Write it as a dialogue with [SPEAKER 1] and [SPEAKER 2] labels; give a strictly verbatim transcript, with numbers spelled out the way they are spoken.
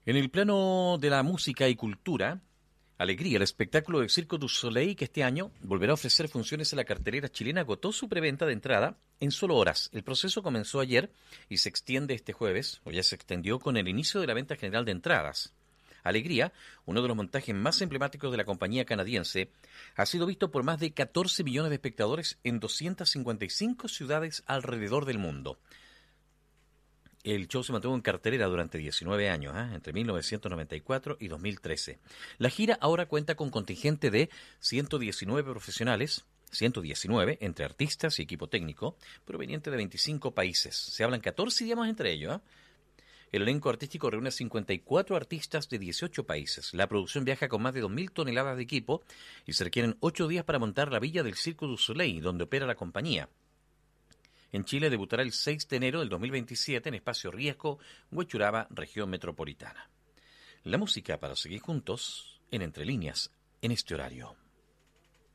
[SPEAKER 1] En el plano de la música y cultura, Alegría, el espectáculo del Circo du Soleil que este año volverá a ofrecer funciones en la cartelera chilena, agotó su preventa de entrada en solo horas. El proceso comenzó ayer y se extiende este jueves, o ya se extendió con el inicio de la venta general de entradas. Alegría, uno de los montajes más emblemáticos de la compañía canadiense, ha sido visto por más de catorce millones de espectadores en doscientas cincuenta y cinco ciudades alrededor del mundo. El show se mantuvo en cartelera durante diecinueve años, ¿eh? entre mil novecientos noventa y cuatro y dos mil trece. La gira ahora cuenta con contingente de ciento diecinueve profesionales, ciento diecinueve entre artistas y equipo técnico, proveniente de veinticinco países. Se hablan catorce idiomas entre ellos. ¿eh? El elenco artístico reúne a cincuenta y cuatro artistas de dieciocho países. La producción viaja con más de dos mil toneladas de equipo y se requieren ocho días para montar la villa del Circo du Soleil, donde opera la compañía. En Chile debutará el seis de enero del dos mil veintisiete en Espacio Riesgo, Huechuraba, región metropolitana. La música para seguir juntos en Entre Líneas, en este horario.